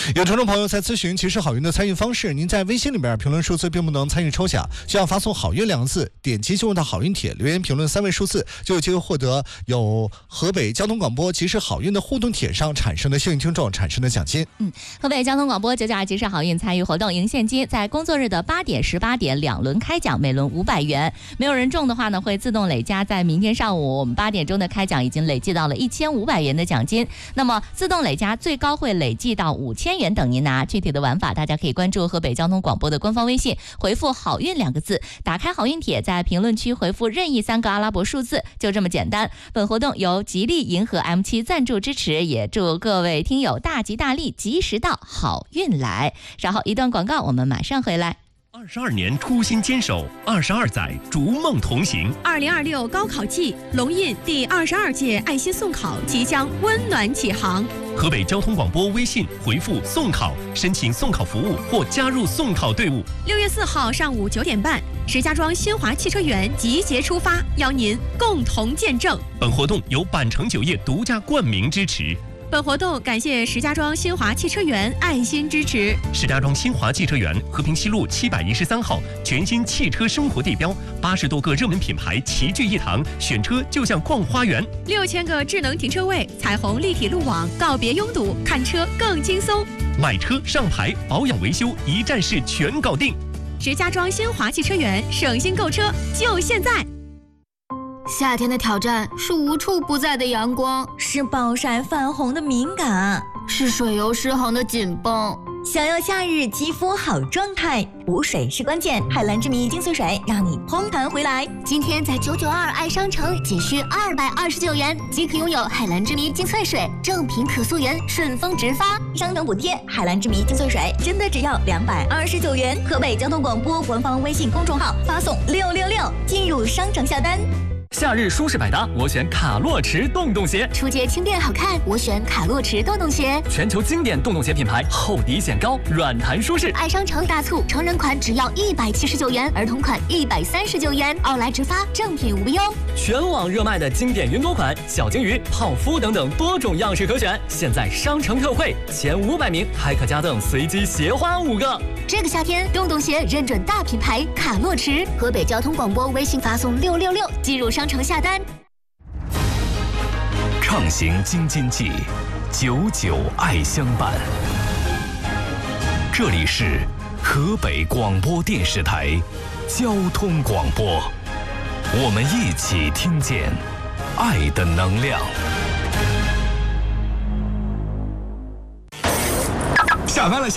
有听众朋友在咨询及时好运的参与方式，您在微信里边评论数字并不能参与抽奖，需要发送好运2个字，点击进入到好运帖，留言评论3位数字，就有机会获得有河北交通广播及时好运的互动帖上产生的幸运听众产生的奖金。 河北交通广播992及时好运参与活动赢现金，在工作日的8点、18点2轮开奖，每轮500元，没有人中的话呢，会自动累加，在明天上午我们8点钟的开奖已经累计到了1500元的奖金，那么自动累加最高会累计到5000元等您拿。具体的玩法大家可以关注河北交通广播的官方微信，回复好运2个字，打开好运帖，在评论区回复任意3个阿拉伯数字，就这么简单。本活动由吉利银河 M7 赞助支持，也祝各位听友大吉大利，及时到，好运来。稍后一段广告，我们马上回来。 22年初心坚守，22载逐梦同行。 2026高考季，龙印第22届爱心送考即将温暖启航。 河北交通广播微信回复送考，申请送考服务或加入送考队伍。 6月4号上午9点半，石家庄新华汽车园集结出发，邀您共同见证。 本活动由板城酒业独家冠名支持。 本活动感谢石家庄新华汽车园爱心支持。 石家庄新华汽车园和平西路713号，全新汽车生活地标，80多个热门品牌齐聚一堂，选车就像逛花园。 6000个智能停车位，彩虹立体路网，告别拥堵，看车更轻松。 买车上牌，保养维修一站式全搞定。 石家庄新华汽车园，省心购车就现在。 夏天的挑战是无处不在的阳光， 是暴晒泛红的敏感， 是水油失衡的紧绷。 想要夏日肌肤好状态，补水是关键。海蓝之谜精粹水让你嘭弹回来。 今天在992爱商城仅需229元即可拥有海蓝之谜精粹水，正品可溯源，顺丰直发， 商城补贴。海蓝之谜精粹水真的只要229元。河北交通广播官方微信公众号发送666进入商城下单。 夏日舒适百搭，我选卡洛驰洞洞鞋。 出街轻便好看，我选卡洛驰洞洞鞋。 全球经典洞洞鞋品牌，厚底显高，软弹舒适。 爱商城大促，成人款只要179元，儿童款139元，奥莱直发，正品无忧。 全网热卖的经典云朵款，小金鱼、泡芙等等多种样式可选。现在商城特惠，前500名还可加赠随机鞋花5个。 这个夏天，洞洞鞋认准大品牌卡洛驰。河北交通广播微信发送666进入商城下单。 畅行京津冀，99爱相伴。这里是河北广播电视台交通广播，我们一起听见爱的能量。 下班了。